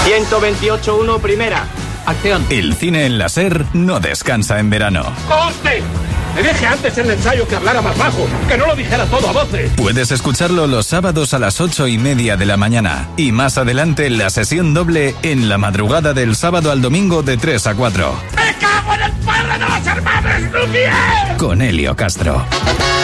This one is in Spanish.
128.1 primera. Acción. El cine en la SER no descansa en verano. ¡Corte! Le dije antes en el ensayo que hablara más bajo, que no lo dijera todo a voces. Puedes escucharlo los sábados a las 8:30 de la mañana. Y más adelante la sesión doble en la madrugada del sábado al domingo de 3 a 4. ¡Me cago en el padre de los hermanos Lumière! Con Helio Castro.